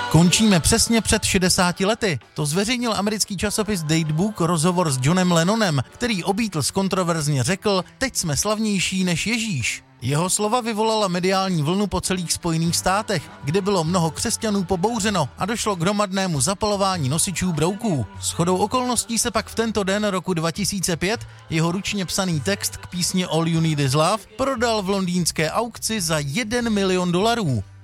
Končíme přesně před 60 lety. To zveřejnil americký časopis Datebook rozhovor s Johnem Lennonem, který o Beatles kontroverzně řekl: teď jsme slavnější než Ježíš. Jeho slova vyvolala mediální vlnu po celých Spojených státech, kde bylo mnoho křesťanů pobouřeno a došlo k hromadnému zapalování nosičů brouků. Shodou okolností se pak v tento den roku 2005 jeho ručně psaný text k písni All You Need Is Love prodal v londýnské aukci za $1 milion.